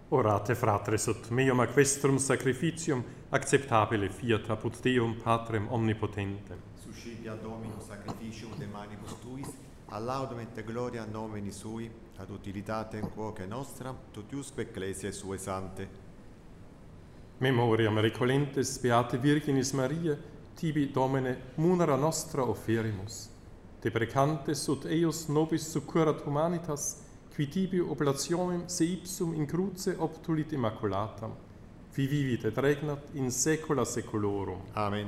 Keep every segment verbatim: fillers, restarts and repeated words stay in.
Orate fratres ut meum ac vestrum sacrificium acceptabile fiat apud Deum Patrem omnipotentem. Suscipia Dominum sacrificium de manibus tuis, a laudum et gloria nomini sui, ad utilitatem quoque nostra, totiusque ecclesiae sue sante. Memoriam recolentes beate Virginis Maria, tibi Domine munera nostra offerimus. Deprecantes ut eius nobis succurat humanitas, qui tibi oblationem se ipsum in cruce obtulit immaculatam, vi vivit et regnat in saecula saeculorum. Amen.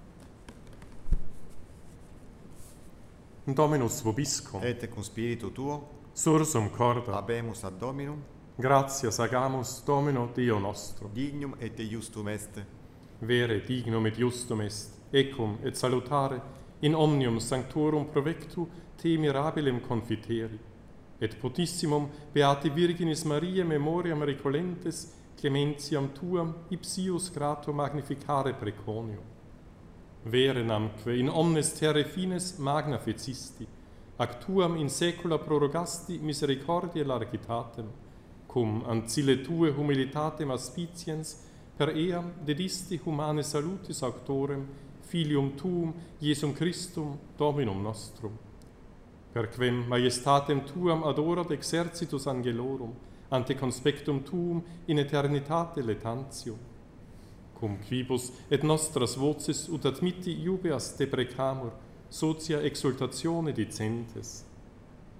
Dominus vobiscum, Et cum spiritu tuo, sursum corda, habemus ad Dominum, gratias agamus Domino Deo nostro. dignum et justum est. Vere dignum et justum est, ecum et salutare, in omnium sanctorum provectu te mirabilem confiteri, et potissimum beati Virginis Mariae memoriam recolentes clementiam tuam ipsius grato magnificare preconio. Vere namque in omnes terre fines magna fecisti, ac tuam in saecula prorogasti misericordiae largitatem, cum ancille tue humilitatem aspiciens per eam dedisti humane salutis auctorem, filium tuum, Iesum Christum, Dominum nostrum. Per quem majestatem tuam adorat exercitus angelorum, ante conspectum tuum in eternitate letantium. Cum quibus et nostras voces ut admitti iubeas deprecamur, socia exultatione dicentes.